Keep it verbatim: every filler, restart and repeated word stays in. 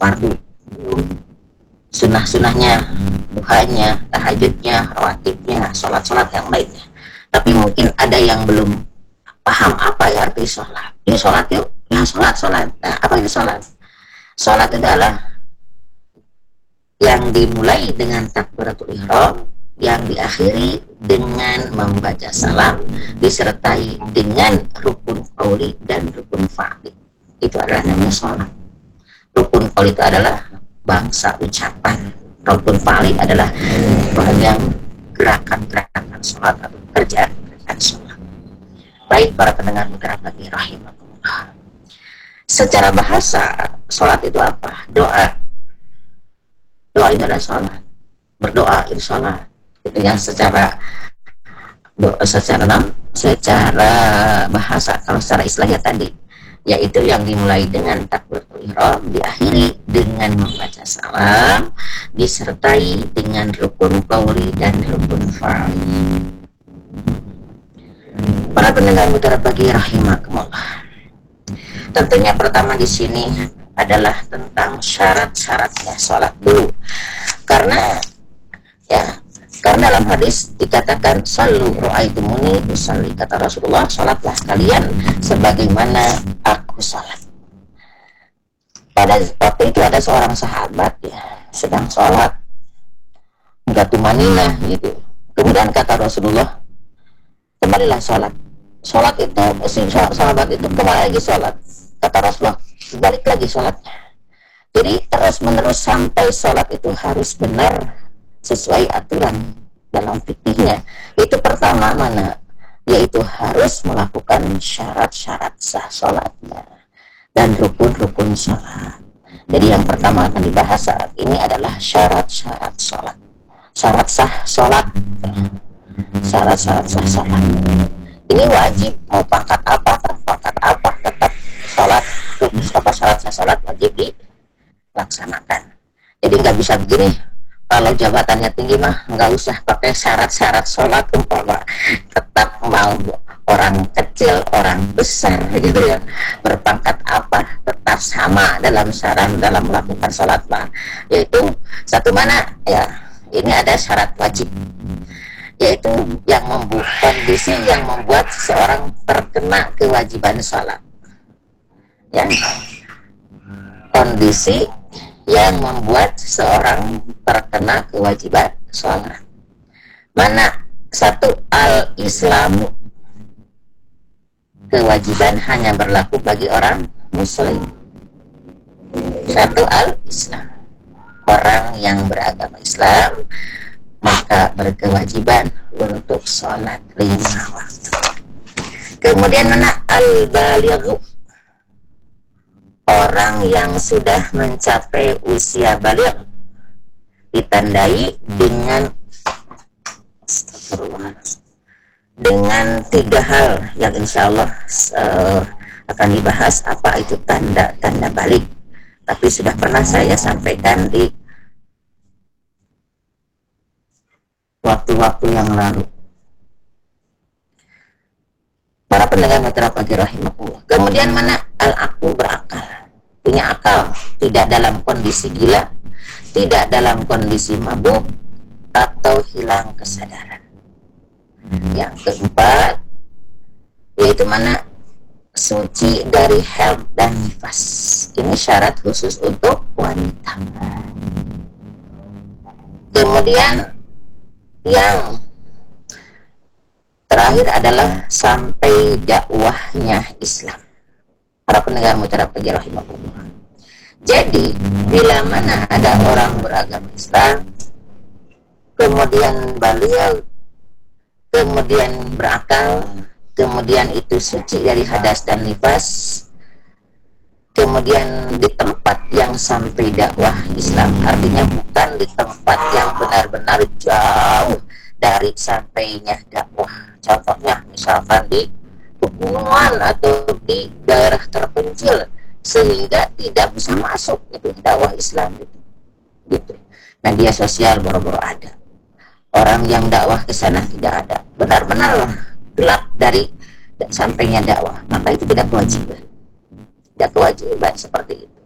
fardu, sunnah-sunnahnya, duhanya, tahajudnya, rawatibnya, sholat-sholat yang lainnya. Tapi mungkin ada yang belum paham apa ya arti sholat. Ini sholat yuk, ya sholat, sholat. Nah, apa itu sholat? Sholat adalah yang dimulai dengan takbiratul ihram, yang diakhiri dengan membaca salam, disertai dengan rukun qauli dan rukun fa'li. Itu adalah namanya sholat. Rukun qauli itu adalah bangsa ucapan, rukun fa'li adalah bagian gerakan-gerakan sholat atau kerjaan-kerjaan sholat. Baik para pendengar mutiara pagi rahimahullah. Secara bahasa, sholat itu apa? Doa. Doa itu adalah sholat. Berdoa itu sholat. Itu yang secara doa, secara nam, secara bahasa. Kalau secara istilahnya tadi, yaitu yang dimulai dengan takbiratul ihram, diakhiri dengan membaca salam, disertai dengan rukun qauli dan rukun fa'li. Para pendengar mutiara pagi rahimakumullah. Tentunya pertama di sini adalah tentang syarat-syaratnya sholat dulu. Karena ya, karena dalam hadis dikatakan sallu ra'aitumuni usalli, kata Rasulullah, sholatlah kalian sebagaimana aku sholat. Pada waktu itu ada seorang sahabat ya sedang sholat, enggak tumanina gitu. Kemudian kata Rasulullah, kembalilah sholat. Sholat itu, si sahabat itu kembali lagi sholat. Kata Rasulullah, balik lagi sholatnya. Jadi terus menerus sampai sholat itu harus benar sesuai aturan dalam fikihnya. Itu pertama mana? Yaitu harus melakukan syarat-syarat sah sholatnya dan rukun-rukun sholat. Jadi yang pertama akan dibahas saat ini adalah syarat-syarat sholat. Syarat sah sholat. Syarat-syarat sah sholat. Ini wajib, mau pangkat apa, pangkat apa, tetap sholat, apa syarat sah sholat wajib dilaksanakan. Jadi nggak bisa begini, kalau jabatannya tinggi mah nggak usah pakai syarat-syarat sholat, umpama tetap mau orang kecil, orang besar gitu ya, berpangkat apa, tetap sama dalam syarat dalam melakukan sholat mah. Yaitu satu mana ya, ini ada syarat wajib, yaitu yang membuat kondisi yang membuat seseorang terkena kewajiban sholat. Yang kondisi yang membuat seseorang terkena kewajiban sholat. Mana? Satu, al-islamu, kewajiban hanya berlaku bagi orang muslim. Satu, al-islam, orang yang beragama Islam maka berkewajiban untuk sholat lima waktu. Kemudian mana? Al-balighu, orang yang sudah mencapai usia baligh, ditandai dengan dengan tiga hal yang insya Allah uh, akan dibahas apa itu tanda-tanda baligh. Tapi sudah pernah saya sampaikan di waktu-waktu yang lalu. Para pendengar mutiara pagi rahimahullah. Kemudian mana? Al-aqlu, berakal, punya akal, tidak dalam kondisi gila, tidak dalam kondisi mabuk atau hilang kesadaran. Yang keempat yaitu mana? Suci dari haid dan nifas. Ini syarat khusus untuk wanita. Kemudian yang terakhir adalah sampai dakwahnya Islam. Para pendengar mutiara pagi rahimahullah. Jadi bila mana ada orang beragama Islam, kemudian baligh, kemudian berakal, kemudian itu suci dari hadas dan nifas, kemudian di tempat yang sampai dakwah Islam, artinya bukan di tempat yang benar-benar jauh dari sampainya dakwah. Contohnya misalkan di pegunungan atau di daerah terpencil sehingga tidak bisa masuk itu dakwah Islam itu. Gitu. Media sosial boro-boro ada. Orang yang dakwah ke sana tidak ada. Benar-benar gelap dari sampainya dakwah. Maka itu tidak kewajiban. Tidak kewajiban seperti itu.